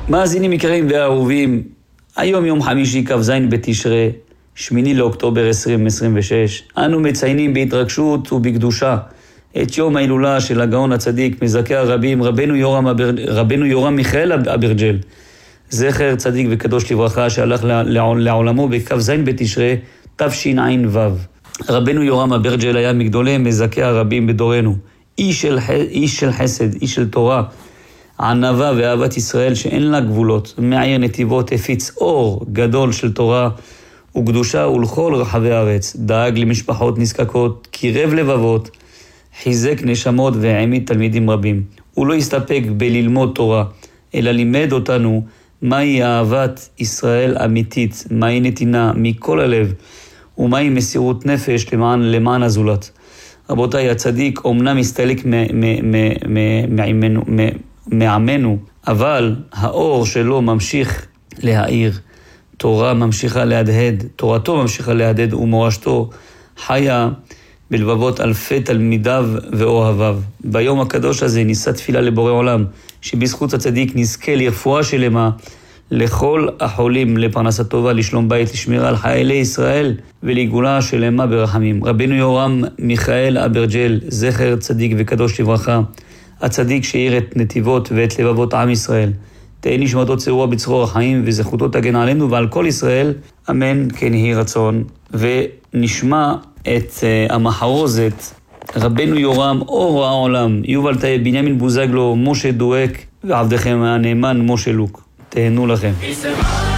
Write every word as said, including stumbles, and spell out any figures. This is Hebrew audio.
מאזינים יקרים ואהובים, היום יום חמישי כ"ז בתשרי, שמיני לאוקטובר עשרים עשרים ושש, אנו מציינים בהתרגשות ובקדושה את יום ההילולה של הגאון הצדיק מזכה הרבים רבנו יורם, אבר... רבנו יורם מיכאל אברג'ל, זכר צדיק וקדוש לברכה, שהלך לעולמו בכ"ז בתשרי תשע"ו. רבנו יורם אברג'ל היה מגדולי מזכה הרבים בדורנו, איש של, איש של חסד, איש של תורה, ענווה ואהבת ישראל שאין לה גבולות. מעיר נתיבות הפיץ אור גדול של תורה וקדושה ולכל רחבי הארץ. דאג למשפחות נזקקות, קירב לבבות, חיזק נשמות והעמיד תלמידים רבים. הוא לא הסתפק בללמוד תורה, אלא לימד אותנו מהי אהבת ישראל אמיתית, מהי נתינה מכל הלב, ומהי מסירות נפש למען, למען הזולת. רבותיי, הצדיק אומנם מסתלק מעמנו, אבל האור שלו ממשיך להאיר, תורה ממשיכה להדהד, תורתו ממשיכה להדהד, ומורשתו חיה בלבבות אלפי תלמידיו ואוהביו. ביום הקדוש הזה נישא תפילה לבורא עולם, שבזכות הצדיק נזכה לרפואה שלמה לכל החולים, לפרנסה טובה, לשלום בית, לשמירה על חיילי ישראל ולגאולה שלמה ברחמים. רבנו יורם מיכאל אברג'ל, זכר צדיק וקדוש לברכה, הצדיק שהאיר את נתיבות ואת לבבות עם ישראל, תהי נשמתו צרורה בצרור החיים וזכותו תגן עלינו ועל כל ישראל, אמן כן יהי רצון. ונשמע את uh, המחרוזת רבנו יורם אור העולם, יובל תאי בנימין בוזגלו, משה דואק ועבדכם הנאמן משה לוק. תהנו לכם.